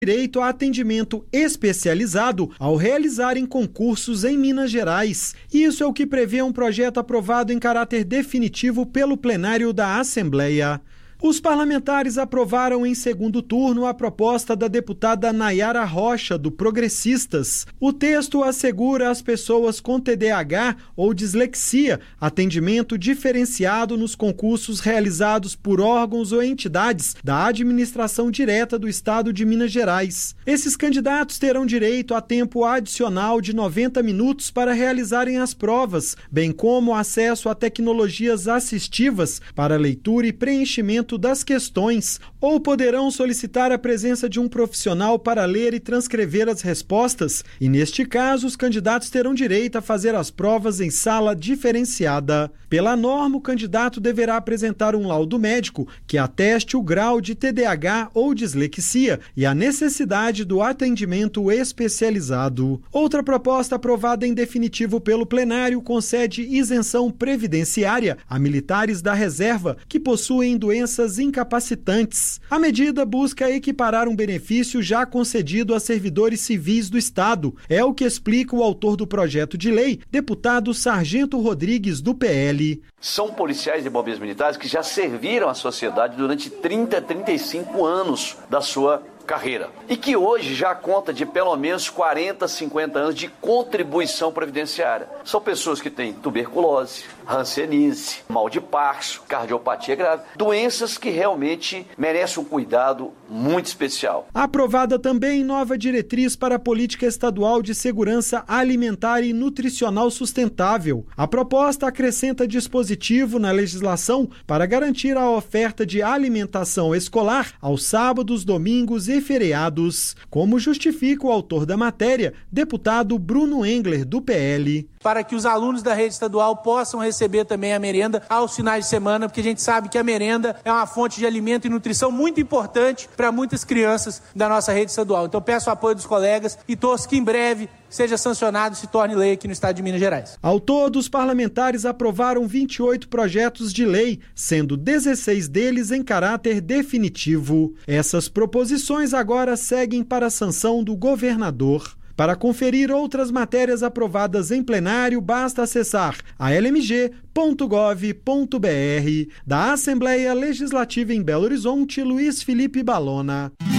direito a atendimento especializado ao realizarem concursos em Minas Gerais. Isso é o que prevê um projeto aprovado em caráter definitivo pelo plenário da Assembleia. Os parlamentares aprovaram em segundo turno a proposta da deputada Nayara Rocha, do Progressistas. O texto assegura às pessoas com TDAH ou dislexia atendimento diferenciado nos concursos realizados por órgãos ou entidades da administração direta do Estado de Minas Gerais. Esses candidatos terão direito a tempo adicional de 90 minutos para realizarem as provas, bem como acesso a tecnologias assistivas para leitura e preenchimento das questões, ou poderão solicitar a presença de um profissional para ler e transcrever as respostas, e neste caso os candidatos terão direito a fazer as provas em sala diferenciada. Pela norma, o candidato deverá apresentar um laudo médico que ateste o grau de TDAH ou dislexia e a necessidade do atendimento especializado. Outra proposta aprovada em definitivo pelo plenário concede isenção previdenciária a militares da reserva que possuem doenças incapacitantes. A medida busca equiparar um benefício já concedido a servidores civis do Estado. É o que explica o autor do projeto de lei, deputado Sargento Rodrigues, do PL. São policiais e bombeiros militares que já serviram à sociedade durante 30, 35 anos da sua carreira e que hoje já conta de pelo menos 40, 50 anos de contribuição previdenciária. São pessoas que têm tuberculose, hanseníase, mal de Parkinson, cardiopatia grave, doenças que realmente merecem um cuidado muito especial. Aprovada também nova diretriz para a política estadual de segurança alimentar e nutricional sustentável. A proposta acrescenta dispositivo na legislação para garantir a oferta de alimentação escolar aos sábados, domingos e feriados, como justifica o autor da matéria, deputado Bruno Engler, do PL. Para que os alunos da rede estadual possam receber também a merenda aos finais de semana, porque a gente sabe que a merenda é uma fonte de alimento e nutrição muito importante para muitas crianças da nossa rede estadual. Então peço o apoio dos colegas e torço que em breve seja sancionado e se torne lei aqui no estado de Minas Gerais. Ao todo, os parlamentares aprovaram 28 projetos de lei, sendo 16 deles em caráter definitivo. Essas proposições agora seguem para a sanção do governador. Para conferir outras matérias aprovadas em plenário, basta acessar almg.gov.br. Da Assembleia Legislativa em Belo Horizonte, Luiz Felipe Balona.